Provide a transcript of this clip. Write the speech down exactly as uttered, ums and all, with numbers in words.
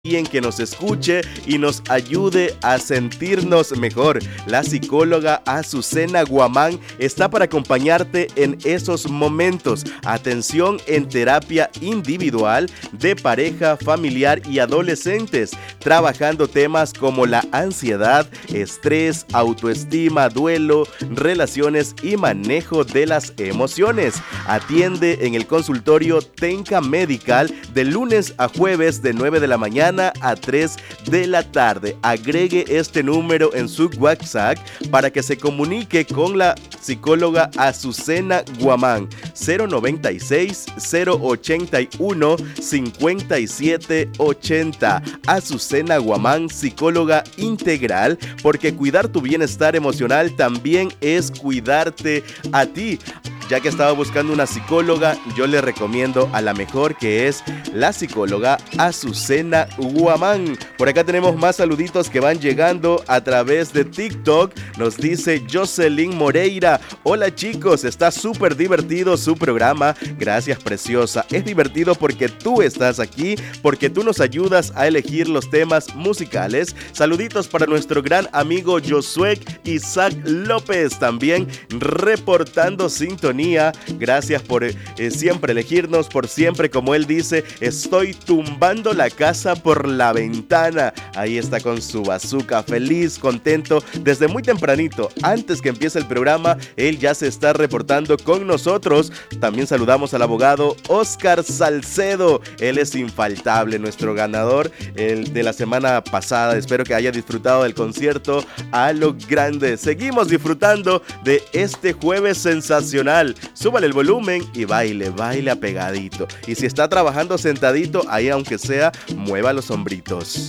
alguien que nos escuche y nos ayude a sentirnos mejor. La psicóloga Azucena Guamán está para acompañarte en esos momentos. Atención en terapia individual, de pareja, familiar y adolescentes, trabajando temas como la ansiedad, estrés, autoestima, duelo, relaciones y manejo de las emociones. Atiende en el consultorio Tenca Medical de lunes a jueves de nueve de la mañana a tres de la tarde. Agregue este número en su WhatsApp para que se comunique con la psicóloga Azucena Guamán. Cero noventa y seis, cero ochenta y uno, cincuenta y siete ochenta. Azucena Guamán, psicóloga integral, porque cuidar tu bienestar emocional también es cuidarte a ti. Ya que estaba buscando una psicóloga, yo le recomiendo a la mejor, que es la psicóloga Azucena Guamán. Por acá tenemos más saluditos que van llegando a través de TikTok. Nos dice Jocelyn Moreira: hola chicos, está súper divertido su programa. Gracias, preciosa. Es divertido porque tú estás aquí, porque tú nos ayudas a elegir los temas musicales. Saluditos para nuestro gran amigo Josué Isaac López, también reportando sintonía. Gracias por eh, siempre elegirnos, por siempre, como él dice, estoy tumbando la casa por la ventana. Ahí está con su bazooka, feliz, contento, desde muy tempranito, antes que empiece el programa, él ya se está reportando con nosotros. También saludamos al abogado Oscar Salcedo, él es infaltable, nuestro ganador el de la semana pasada. Espero que haya disfrutado del concierto a lo grande. Seguimos disfrutando de este jueves sensacional. Súbale el volumen y baile, baile apegadito. Y si está trabajando sentadito, ahí aunque sea, mueva los hombritos.